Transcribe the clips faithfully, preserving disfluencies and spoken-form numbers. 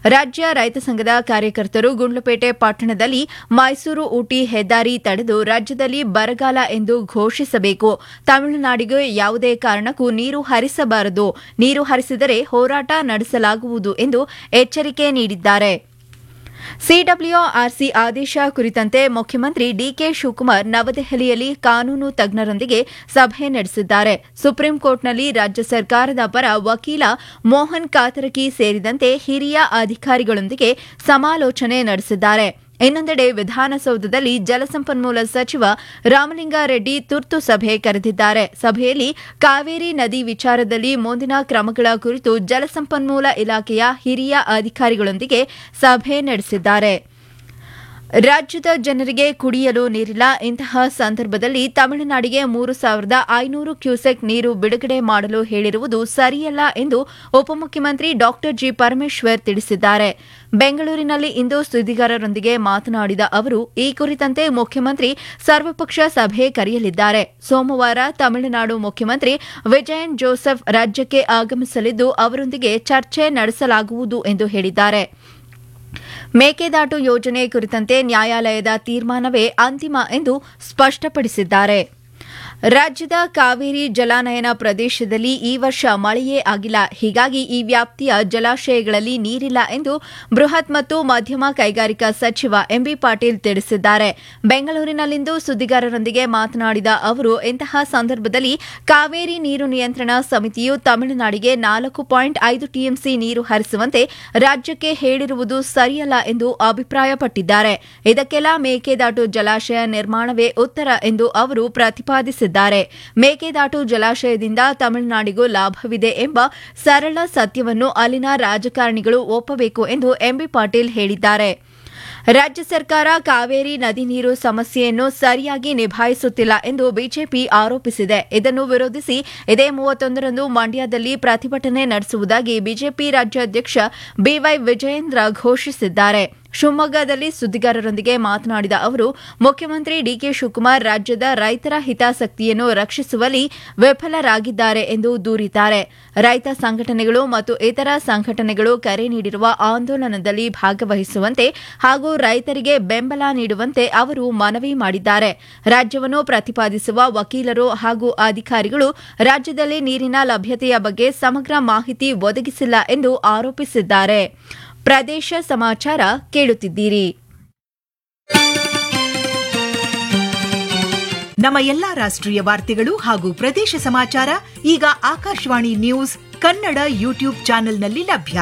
ರಾಜ್ಯ ರೈತ ಸಂಘದ ಕಾರ್ಯಕರ್ತರು ಗುಂಡ್ಲುಪೇಟೆ ಪಟ್ಟಣದಲ್ಲಿ ಮೈಸೂರು ಊಟಿ ಹೆದ್ದಾರಿ ತಡೆದು ರಾಜ್ಯದಲ್ಲಿ ಬರಗಾಲ ಎಂದು ಘೋಷಿಸಬೇಕು. ತಮಿಳುನಾಡಿಗೆ ಯಾವುದೇ ಕಾರಣಕ್ಕೂ ನೀರು ಹರಿಸಬಾರದು. ನೀರು ಹರಿಸಿದರೆ ಹೋರಾಟ ನಡೆಸಲಾಗುವುದು ಎಂದು ಎಚ್ಚರಿಕೆ ನೀಡಿದ್ದಾರೆ. ಸಿಡಬ್ಲ್ಯೂಆರ್ಸಿ ಆದೇಶ ಕುರಿತಂತೆ ಮುಖ್ಯಮಂತ್ರಿ ಡಿಕೆ ಶಿವಕುಮಾರ್ ನವದೆಹಲಿಯಲ್ಲಿ ಕಾನೂನು ತಜ್ಞರೊಂದಿಗೆ ಸಭೆ ನಡೆಸಿದ್ದಾರೆ. ಸುಪ್ರೀಂ ಕೋರ್ಟ್ನಲ್ಲಿ ರಾಜ್ಯ ಸರ್ಕಾರದ ಪರ ವಕೀಲ ಮೋಹನ್ ಕಾತರಕಿ ಸೇರಿದಂತೆ ಹಿರಿಯ ಅಧಿಕಾರಿಗಳೊಂದಿಗೆ ಸಮಾಲೋಚನೆ ನಡೆಸಿದ್ದಾರೆ. ಇನ್ನೊಂದೆಡೆ ವಿಧಾನಸೌಧದಲ್ಲಿ ಜಲಸಂಪನ್ಮೂಲ ಸಚಿವ ರಾಮಲಿಂಗಾರೆಡ್ಡಿ ತುರ್ತು ಸಭೆ ಕರೆದಿದ್ದಾರೆ. ಸಭೆಯಲ್ಲಿ ಕಾವೇರಿ ನದಿ ವಿಚಾರದಲ್ಲಿ ಮುಂದಿನ ಕ್ರಮಗಳ ಕುರಿತು ಜಲಸಂಪನ್ಮೂಲ ಇಲಾಖೆಯ ಹಿರಿಯ ಅಧಿಕಾರಿಗಳೊಂದಿಗೆ ಸಭೆ ನಡೆಸಿದ್ದಾರೆ. ರಾಜ್ಯದ ಜನರಿಗೆ ಕುಡಿಯಲು ನೀರಿಲ್ಲ. ಇಂತಹ ಸಂದರ್ಭದಲ್ಲಿ ತಮಿಳುನಾಡಿಗೆ ಮೂರು ಸಾವಿರದ ಐನೂರು ಕ್ಯೂಸೆಕ್ ನೀರು ಬಿಡುಗಡೆ ಮಾಡಲು ಹೇಳಿರುವುದು ಸರಿಯಲ್ಲ ಎಂದು ಉಪಮುಖ್ಯಮಂತ್ರಿ ಡಾ ಜಿ ಪರಮೇಶ್ವರ್ ತಿಳಿಸಿದ್ದಾರೆ. ಬೆಂಗಳೂರಿನಲ್ಲಿ ಇಂದು ಸುದ್ದಿಗಾರರೊಂದಿಗೆ ಮಾತನಾಡಿದ ಅವರು ಈ ಕುರಿತಂತೆ ಮುಖ್ಯಮಂತ್ರಿ ಸರ್ವಪಕ್ಷ ಸಭೆ ಕರೆಯಲಿದ್ದಾರೆ. ಸೋಮವಾರ ತಮಿಳುನಾಡು ಮುಖ್ಯಮಂತ್ರಿ ವಿಜಯನ್ ಜೋಸೆಫ್ ರಾಜ್ಯಕ್ಕೆ ಆಗಮಿಸಲಿದ್ದು ಅವರೊಂದಿಗೆ ಚರ್ಚೆ ನಡೆಸಲಾಗುವುದು ಎಂದು ಹೇಳಿದ್ದಾರೆ. ಮೇಕೆದಾಟು ಯೋಜನೆ ಕುರಿತಂತೆ ನ್ಯಾಯಾಲಯದ ತೀರ್ಮಾನವೇ ಅಂತಿಮ ಎಂದು ಸ್ಪಷ್ಟಪಡಿಸಿದ್ದಾರೆ. ರಾಜ್ಯದ ಕಾವೇರಿ ಜಲಾನಯನ ಪ್ರದೇಶದಲ್ಲಿ ಈ ವರ್ಷ ಮಳೆಯೇ ಆಗಿಲ್ಲ. ಹೀಗಾಗಿ ಈ ವ್ಯಾಪ್ತಿಯ ಜಲಾಶಯಗಳಲ್ಲಿ ನೀರಿಲ್ಲ ಎಂದು ಬೃಹತ್ ಮತ್ತು ಮಧ್ಯಮ ಕೈಗಾರಿಕಾ ಸಚಿವ ಎಂಬಿ ಪಾಟೀಲ್ ತಿಳಿಸಿದ್ದಾರೆ. ಬೆಂಗಳೂರಿನಲ್ಲಿಂದು ಸುದ್ದಿಗಾರರೊಂದಿಗೆ ಮಾತನಾಡಿದ ಅವರು ಇಂತಹ ಸಂದರ್ಭದಲ್ಲಿ ಕಾವೇರಿ ನೀರು ನಿಯಂತ್ರಣ ಸಮಿತಿಯು ತಮಿಳುನಾಡಿಗೆ ನಾಲ್ಕು ಪಾಯಿಂಟ್ ಐದು ಟಿಎಂಸಿ ನೀರು ಹರಿಸುವಂತೆ ರಾಜ್ಯಕ್ಕೆ ಹೇಳಿರುವುದು ಸರಿಯಲ್ಲ ಎಂದು ಅಭಿಪ್ರಾಯಪಟ್ಟಿದ್ದಾರೆ. ಇದಕ್ಕೆಲ್ಲ ಮೇಕೆದಾಟು ಜಲಾಶಯ ನಿರ್ಮಾಣವೇ ಉತ್ತರ ಎಂದು ಅವರು ಪ್ರತಿಪಾದಿಸಿದ್ದಾರೆ. ಮೇಕೆದಾಟು ಜಲಾಶಯದಿಂದ ತಮಿಳುನಾಡಿಗೂ ಲಾಭವಿದೆ ಎಂಬ ಸರಳ ಸತ್ಯವನ್ನು ಅಲ್ಲಿನ ರಾಜಕಾರಣಿಗಳು ಒಪ್ಪಬೇಕು ಎಂದು ಎಂಬಿ ಪಾಟೀಲ್ ಹೇಳಿದ್ದಾರೆ. ರಾಜ್ಯ ಸರ್ಕಾರ ಕಾವೇರಿ ನದಿ ನೀರು ಸಮಸ್ಯೆಯನ್ನು ಸರಿಯಾಗಿ ನಿಭಾಯಿಸುತ್ತಿಲ್ಲ ಎಂದು ಬಿಜೆಪಿ ಆರೋಪಿಸಿದೆ. ಇದನ್ನು ವಿರೋಧಿಸಿ ಇದೇ ಮೂವತ್ತೊಂದರಂದು ಮಂಡ್ಯದಲ್ಲಿ ಪ್ರತಿಭಟನೆ ನಡೆಸುವುದಾಗಿ ಬಿಜೆಪಿ ರಾಜ್ಯಾಧ್ಯಕ್ಷ ಬಿವೈ ವಿಜಯೇಂದ್ರ ಘೋಷಿಸಿದ್ದಾರೆ. ಶಿವಮೊಗ್ಗದಲ್ಲಿ ಸುದ್ದಿಗಾರರೊಂದಿಗೆ ಮಾತನಾಡಿದ ಅವರು ಮುಖ್ಯಮಂತ್ರಿ ಡಿಕೆ ಶಿವಕುಮಾರ್ ರಾಜ್ಯದ ರೈತರ ಹಿತಾಸಕ್ತಿಯನ್ನು ರಕ್ಷಿಸುವಲ್ಲಿ ವಿಫಲರಾಗಿದ್ದಾರೆ ಎಂದು ದೂರಿದ್ದಾರೆ. ರೈತ ಸಂಘಟನೆಗಳು ಮತ್ತು ಇತರ ಸಂಘಟನೆಗಳು ಕರೆ ನೀಡಿರುವ ಆಂದೋಲನದಲ್ಲಿ ಭಾಗವಹಿಸುವಂತೆ ಹಾಗೂ ರೈತರಿಗೆ ಬೆಂಬಲ ನೀಡುವಂತೆ ಅವರು ಮನವಿ ಮಾಡಿದ್ದಾರೆ. ರಾಜ್ಯವನ್ನು ಪ್ರತಿಪಾದಿಸುವ ವಕೀಲರು ಹಾಗೂ ಅಧಿಕಾರಿಗಳು ರಾಜ್ಯದಲ್ಲಿ ನೀರಿನ ಲಭ್ಯತೆಯ ಬಗ್ಗೆ ಸಮಗ್ರ ಮಾಹಿತಿ ಒದಗಿಸಿಲ್ಲ ಎಂದು ಆರೋಪಿಸಿದ್ದಾರೆ. ಪ್ರದೇಶ ಸಮಾಚಾರ ಕೇಳುತ್ತಿದ್ದೀರಿ. ನಮ್ಮ ಎಲ್ಲಾ ರಾಷ್ಟ್ರೀಯ ವಾರ್ತೆಗಳು ಹಾಗೂ ಪ್ರದೇಶ ಸಮಾಚಾರ ಈಗ ಆಕಾಶವಾಣಿ ನ್ಯೂಸ್ ಕನ್ನಡ ಯೂಟ್ಯೂಬ್ ಚಾನೆಲ್ನಲ್ಲಿ ಲಭ್ಯ.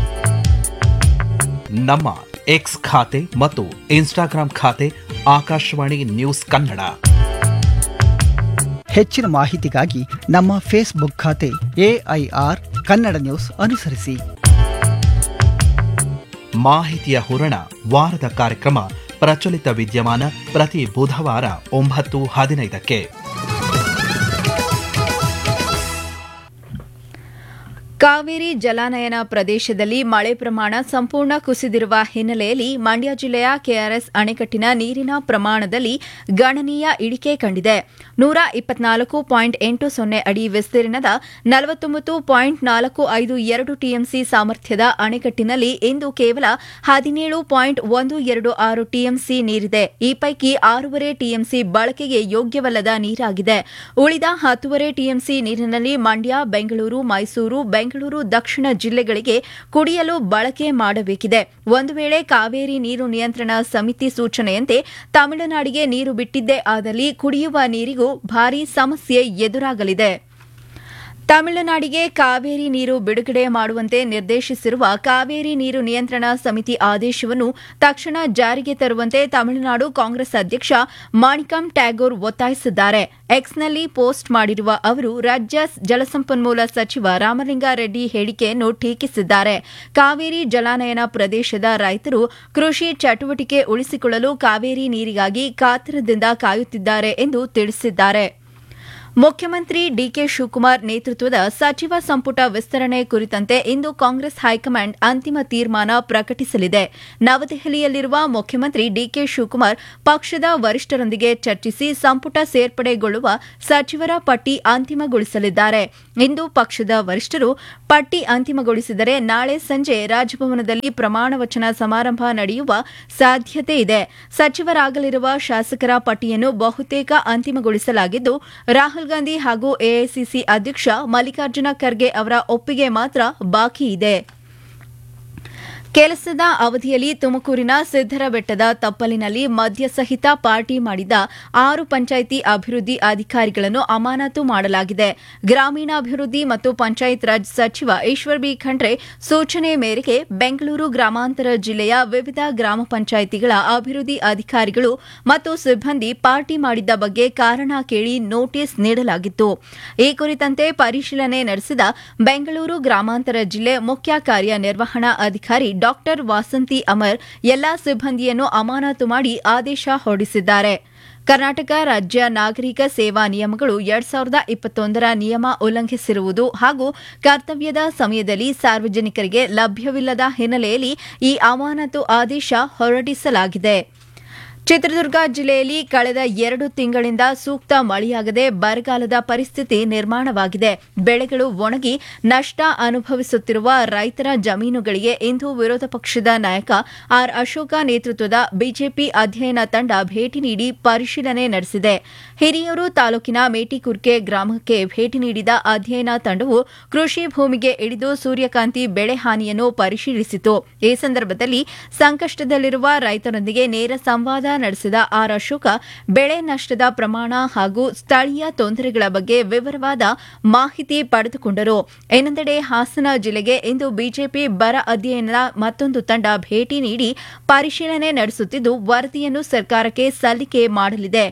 ನಮ್ಮ ಎಕ್ಸ್ ಖಾತೆ ಮತ್ತು ಇನ್ಸ್ಟಾಗ್ರಾಂ ಖಾತೆ ಆಕಾಶವಾಣಿ ನ್ಯೂಸ್ ಕನ್ನಡ. ಹೆಚ್ಚಿನ ಮಾಹಿತಿಗಾಗಿ ನಮ್ಮ ಫೇಸ್ಬುಕ್ ಖಾತೆ ಎಐಆರ್ ಕನ್ನಡ ನ್ಯೂಸ್ ಅನುಸರಿಸಿ. ಮಾಹಿತಿಯ ಹೂರಣ ವಾರದ ಕಾರ್ಯಕ್ರಮ ಪ್ರಚಲಿತ ವಿದ್ಯಮಾನ ಪ್ರತಿ ಬುಧವಾರ ಒಂಬತ್ತು ಹದಿನೈದಕ್ಕೆ. ಕಾವೇರಿ ಜಲಾನಯನ ಪ್ರದೇಶದಲ್ಲಿ ಮಳೆ ಪ್ರಮಾಣ ಸಂಪೂರ್ಣ ಕುಸಿದಿರುವ ಹಿನ್ನೆಲೆಯಲ್ಲಿ ಮಂಡ್ಯ ಜಿಲ್ಲೆಯ ಕೆಆರ್ಎಸ್ ಅಣೆಕಟ್ಟಿನ ನೀರಿನ ಪ್ರಮಾಣದಲ್ಲಿ ಗಣನೀಯ ಇಳಿಕೆ ಕಂಡಿದೆ. ನೂರ ಇಪ್ಪತ್ನಾಲ್ಕು ಪಾಯಿಂಟ್ ಎಂಟು ಸೊನ್ನೆ ಅಡಿ ವಿಸ್ತೀರ್ಣದ ನಲವತ್ತೊಂಬತ್ತು ಪಾಯಿಂಟ್ ನಾಲ್ಕು ಐದು ಎರಡು ಟಿಎಂಸಿ ಸಾಮರ್ಥ್ಯದ ಅಣೆಕಟ್ಟಿನಲ್ಲಿ ಇಂದು ಕೇವಲ ಹದಿನೇಳು ಪಾಯಿಂಟ್ ಒಂದು ಎರಡು ಆರು ಟಿಎಂಸಿ ನೀರಿದೆ. ಈ ಪೈಕಿ ಆರೂವರೆ ಟಿಎಂಸಿ ಬಳಕೆಗೆ ಯೋಗ್ಯವಲ್ಲದ ನೀರಾಗಿದೆ. ಉಳಿದ ಹತ್ತೂವರೆ ಟಿಎಂಸಿ ನೀರಿನಲ್ಲಿ ಮಂಡ್ಯ, ಬೆಂಗಳೂರು, ಮೈಸೂರು, ಬೆಂಗಳೂರು ದಕ್ಷಿಣ ಜಿಲ್ಲೆಗಳಿಗೆ ಕುಡಿಯಲು ಬಳಕೆ ಮಾಡಬೇಕಿದೆ. ಒಂದು ವೇಳೆ ಕಾವೇರಿ ನೀರು ನಿಯಂತ್ರಣ ಸಮಿತಿ ಸೂಚನೆಯಂತೆ ತಮಿಳುನಾಡಿಗೆ ನೀರು ಬಿಟ್ಟಿದ್ದೇ ಆದಲ್ಲಿ ಕುಡಿಯುವ ನೀರಿಗೂ ಭಾರೀ ಸಮಸ್ಯೆ ಎದುರಾಗಲಿದೆ. ತಮಿಳುನಾಡಿಗೆ ಕಾವೇರಿ ನೀರು ಬಿಡುಗಡೆ ಮಾಡುವಂತೆ ನಿರ್ದೇಶಿಸಿರುವ ಕಾವೇರಿ ನೀರು ನಿಯಂತ್ರಣ ಸಮಿತಿ ಆದೇಶವನ್ನು ತಕ್ಷಣ ಜಾರಿಗೆ ತರುವಂತೆ ತಮಿಳುನಾಡು ಕಾಂಗ್ರೆಸ್ ಅಧ್ಯಕ್ಷ ಮಾಣಿಕಂ ಟ್ಯಾಗೋರ್ ಒತ್ತಾಯಿಸಿದ್ದಾರೆ. ಎಕ್ಸ್ನಲ್ಲಿ ಪೋಸ್ಟ್ ಮಾಡಿರುವ ಅವರು ರಾಜ್ಯ ಜಲಸಂಪನ್ಮೂಲ ಸಚಿವ ರಾಮಲಿಂಗಾರೆಡ್ಡಿ ಹೇಳಿಕೆಯನ್ನು ಟೀಕಿಸಿದ್ದಾರೆ. ಕಾವೇರಿ ಜಲಾನಯನ ಪ್ರದೇಶದ ರೈತರು ಕೃಷಿ ಚಟುವಟಿಕೆ ಉಳಿಸಿಕೊಳ್ಳಲು ಕಾವೇರಿ ನೀರಿಗಾಗಿ ಕಾತರದಿಂದ ಕಾಯುತ್ತಿದ್ದಾರೆ ಎಂದು ತಿಳಿಸಿದ್ದಾರೆ. ಮುಖ್ಯಮಂತ್ರಿ ಡಿಕೆ ಶಿವಕುಮಾರ್ ನೇತೃತ್ವದ ಸಚಿವ ಸಂಪುಟ ವಿಸ್ತರಣೆ ಕುರಿತಂತೆ ಇಂದು ಕಾಂಗ್ರೆಸ್ ಹೈಕಮಾಂಡ್ ಅಂತಿಮ ತೀರ್ಮಾನ ಪ್ರಕಟಿಸಲಿದೆ. ನವದೆಹಲಿಯಲ್ಲಿರುವ ಮುಖ್ಯಮಂತ್ರಿ ಡಿಕೆ ಶಿವಕುಮಾರ್ ಪಕ್ಷದ ವರಿಷ್ಠರೊಂದಿಗೆ ಚರ್ಚಿಸಿ ಸಂಪುಟ ಸೇರ್ಪಡೆಗೊಳ್ಳುವ ಸಚಿವರ ಪಟ್ಟಿ ಅಂತಿಮಗೊಳಿಸಲಿದ್ದಾರೆ. ಇಂದು ಪಕ್ಷದ ವರಿಷ್ಠರು ಪಟ್ಟಿ ಅಂತಿಮಗೊಳಿಸಿದರೆ ನಾಳೆ ಸಂಜೆ ರಾಜಭವನದಲ್ಲಿ ಪ್ರಮಾಣ ವಚನ ಸಮಾರಂಭ ನಡೆಯುವ ಸಾಧ್ಯತೆ ಇದೆ. ಸಚಿವರಾಗಲಿರುವ ಶಾಸಕರ ಪಟ್ಟಿಯನ್ನು ಬಹುತೇಕ ಅಂತಿಮಗೊಳಿಸಲಾಗಿದ್ದು, ರಾಹುಲ್ ಗಾಂಧಿ ಹಾಗೂ ಎಐಸಿಸಿ ಅಧ್ಯಕ್ಷ ಮಲ್ಲಿಕಾರ್ಜುನ ಖರ್ಗೆ ಅವರ ಒಪ್ಪಿಗೆ ಮಾತ್ರ ಬಾಕಿ ಇದೆ. ಕೆಲಸದ ಅವಧಿಯಲ್ಲಿ ತುಮಕೂರಿನ ಸಿದ್ದರಬೆಟ್ಟದ ತಪ್ಪಲಿನಲ್ಲಿ ಮದ್ಯ ಸಹಿತ ಪಾರ್ಟಿ ಮಾಡಿದ ಆರು ಪಂಚಾಯಿತಿ ಅಭಿವೃದ್ಧಿ ಅಧಿಕಾರಿಗಳನ್ನು ಅಮಾನತು ಮಾಡಲಾಗಿದೆ. ಗ್ರಾಮೀಣಾಭಿವೃದ್ಧಿ ಮತ್ತು ಪಂಚಾಯತ್ ರಾಜ್ ಸಚಿವ ಈಶ್ವರ್ ಬಿ ಖಂಡ್ರೆ ಸೂಚನೆ ಮೇರೆಗೆ ಬೆಂಗಳೂರು ಗ್ರಾಮಾಂತರ ಜಿಲ್ಲೆಯ ವಿವಿಧ ಗ್ರಾಮ ಪಂಚಾಯಿತಿಗಳ ಅಭಿವೃದ್ಧಿ ಅಧಿಕಾರಿಗಳು ಮತ್ತು ಸಿಬ್ಬಂದಿ ಪಾರ್ಟಿ ಮಾಡಿದ್ದ ಬಗ್ಗೆ ಕಾರಣ ಕೇಳಿ ನೋಟಿಸ್ ನೀಡಲಾಗಿತ್ತು. ಈ ಕುರಿತಂತೆ ಪರಿಶೀಲನೆ ನಡೆಸಿದ ಬೆಂಗಳೂರು ಗ್ರಾಮಾಂತರ ಜಿಲ್ಲೆ ಮುಖ್ಯ ಕಾರ್ಯನಿರ್ವಹಣಾ ಅಧಿಕಾರಿ ಡಾಕ್ಟರ್ ವಾಸಂತಿ ಅಮರ್ ಎಲ್ಲಾ ಸಿಬ್ಬಂದಿಯನ್ನು ಅಮಾನತು ಮಾಡಿ ಆದೇಶ ಹೊರಡಿಸಿದ್ದಾರೆ. ಕರ್ನಾಟಕ ರಾಜ್ಯ ನಾಗರಿಕ ಸೇವಾ ನಿಯಮಗಳು ಎರಡ್ ಸಾವಿರದ ಇಪ್ಪತ್ತೊಂದರ ನಿಯಮ ಉಲ್ಲಂಘಿಸಿರುವುದು ಹಾಗೂ ಕರ್ತವ್ಯದ ಸಮಯದಲ್ಲಿ ಸಾರ್ವಜನಿಕರಿಗೆ ಲಭ್ಯವಿಲ್ಲದ ಹಿನ್ನೆಲೆಯಲ್ಲಿ ಈ ಅಮಾನತು ಆದೇಶ ಹೊರಡಿಸಲಾಗಿದೆ. ಚಿತ್ರದುರ್ಗ ಜಿಲ್ಲೆಯಲ್ಲಿ ಕಳೆದ ಎರಡು ತಿಂಗಳಿಂದ ಸೂಕ್ತ ಮಳೆಯಾಗದೆ ಬರಗಾಲದ ಪರಿಸ್ಥಿತಿ ನಿರ್ಮಾಣವಾಗಿದೆ. ಬೆಳೆಗಳು ಒಣಗಿ ನಷ್ಟ ಅನುಭವಿಸುತ್ತಿರುವ ರೈತರ ಜಮೀನುಗಳಿಗೆ ಇಂದು ವಿರೋಧ ಪಕ್ಷದ ನಾಯಕ ಆರ್ ಅಶೋಕ ನೇತೃತ್ವದ ಬಿಜೆಪಿ ಅಧ್ಯಯನ ತಂಡ ಭೇಟಿ ನೀಡಿ ಪರಿಶೀಲನೆ ನಡೆಸಿದೆ. ಹಿರಿಯೂರು ತಾಲೂಕಿನ ಮೇಟಿಕುರ್ಕೆ ಗ್ರಾಮಕ್ಕೆ ಭೇಟಿ ನೀಡಿದ ಅಧ್ಯಯನ ತಂಡವು ಕೃಷಿ ಭೂಮಿಗೆ ಇಳಿದು ಸೂರ್ಯಕಾಂತಿ ಬೆಳೆ ಹಾನಿಯನ್ನು ಪರಿಶೀಲಿಸಿತು. ಈ ಸಂದರ್ಭದಲ್ಲಿ ಸಂಕಷ್ಟದಲ್ಲಿರುವ ರೈತರೊಂದಿಗೆ ನೇರ ಸಂವಾದ ನಡೆಸಿದ ಆರ್ ಅಶೋಕ ಬೆಳೆ ನಷ್ಟದ ಪ್ರಮಾಣ ಹಾಗೂ ಸ್ಥಳೀಯ ತೊಂದರೆಗಳ ಬಗ್ಗೆ ವಿವರವಾದ ಮಾಹಿತಿ ಪಡೆದುಕೊಂಡರು. ಇನ್ನೊಂದೆಡೆ ಹಾಸನ ಜಿಲ್ಲೆಗೆ ಇಂದು ಬಿಜೆಪಿ ಬರ ಅಧ್ಯಯನದ ಮತ್ತೊಂದು ತಂಡ ಭೇಟಿ ನೀಡಿ ಪರಿಶೀಲನೆ ನಡೆಸುತ್ತಿದ್ದು ವರದಿಯನ್ನು ಸರ್ಕಾರಕ್ಕೆ ಸಲ್ಲಿಕೆ ಮಾಡಲಿದೆ.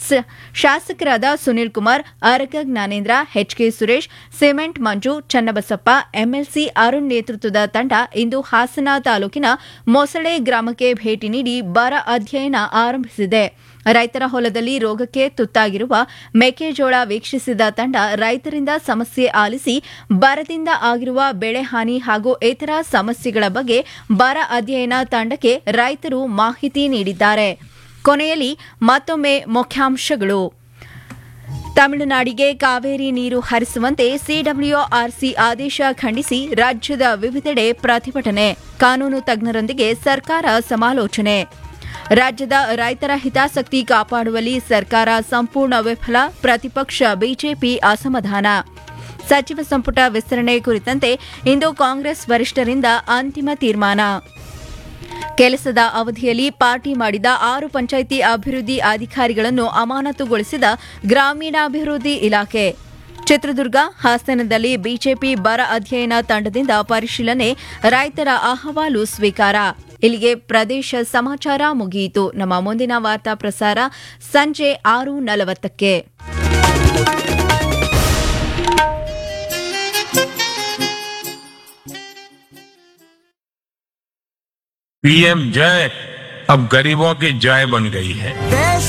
ಶಾಸಕರಾದ ಸುನೀಲ್ ಕುಮಾರ್, ಅರಗ ಜ್ಞಾನೇಂದ್ರ, ಎಚ್ಕೆ ಸುರೇಶ್, ಸಿಮೆಂಟ್ ಮಂಜು, ಚನ್ನಬಸಪ್ಪ, ಎಂಎಲ್ಸಿ ಅರುಣ್ ನೇತೃತ್ವದ ತಂಡ ಇಂದು ಹಾಸನ ತಾಲೂಕಿನ ಮೊಸಳೆ ಗ್ರಾಮಕ್ಕೆ ಭೇಟಿ ನೀಡಿ ಬರ ಅಧ್ಯಯನ ಆರಂಭಿಸಿದೆ. ರೈತರ ಹೊಲದಲ್ಲಿ ರೋಗಕ್ಕೆ ತುತ್ತಾಗಿರುವ ಮೆಕ್ಕೆಜೋಳ ವೀಕ್ಷಿಸಿದ ತಂಡ ರೈತರಿಂದ ಸಮಸ್ಯೆ ಆಲಿಸಿ ಬರದಿಂದ ಆಗಿರುವ ಬೆಳೆ ಹಾನಿ ಹಾಗೂ ಇತರ ಸಮಸ್ಯೆಗಳ ಬಗ್ಗೆ ಬರ ಅಧ್ಯಯನ ತಂಡಕ್ಕೆ ರೈತರು ಮಾಹಿತಿ ನೀಡಿದ್ದಾರೆ. ಕೊನೆಯಲ್ಲಿ ಮತ್ತೊಮ್ಮೆ ಮುಖ್ಯಾಂಶಗಳು. ತಮಿಳುನಾಡಿಗೆ ಕಾವೇರಿ ನೀರು ಹರಿಸುವಂತೆ ಸಿಡಬ್ಲ್ಯೂಆರ್ಸಿ ಆದೇಶ ಖಂಡಿಸಿ ರಾಜ್ಯದ ವಿವಿಧೆಡೆ ಪ್ರತಿಭಟನೆ. ಕಾನೂನು ತಜ್ಞರೊಂದಿಗೆ ಸರ್ಕಾರ ಸಮಾಲೋಚನೆ. ರಾಜ್ಯದ ರೈತರ ಹಿತಾಸಕ್ತಿ ಕಾಪಾಡುವಲ್ಲಿ ಸರ್ಕಾರ ಸಂಪೂರ್ಣ ವಿಫಲ, ಪ್ರತಿಪಕ್ಷ ಬಿಜೆಪಿ ಅಸಮಾಧಾನ. ಸಚಿವ ಸಂಪುಟ ವಿಸ್ತರಣೆ ಕುರಿತಂತೆ ಇಂದು ಕಾಂಗ್ರೆಸ್ ವರಿಷ್ಠರಿಂದ ಅಂತಿಮ ತೀರ್ಮಾನ. ಕೆಲಸದ ಅವಧಿಯಲ್ಲಿ ಪಾರ್ಟಿ ಮಾಡಿದ ಆರು ಪಂಚಾಯಿತಿ ಅಭಿವೃದ್ಧಿ ಅಧಿಕಾರಿಗಳನ್ನು ಅಮಾನತುಗೊಳಿಸಿದ ಗ್ರಾಮೀಣಾಭಿವೃದ್ಧಿ ಇಲಾಖೆ. ಚಿತ್ರದುರ್ಗ, ಹಾಸನದಲ್ಲಿ ಬಿಜೆಪಿ ಬರ ಅಧ್ಯಯನ ತಂಡದಿಂದ ಪರಿಶೀಲನೆ, ರೈತರ ಅಹವಾಲು ಸ್ವೀಕಾರ. ಇಲ್ಲಿಗೆ ಪ್ರದೇಶ ಸಮಾಚಾರ ಮುಗಿಯಿತು. ನಮ್ಮ ಮುಂದಿನ ವಾರ್ತಾ ಪ್ರಸಾರ ಸಂಜೆ ಆರು ನಲವತ್ತಕ್ಕೆ. पीएम जय अब गरीबों की जय बन गई है.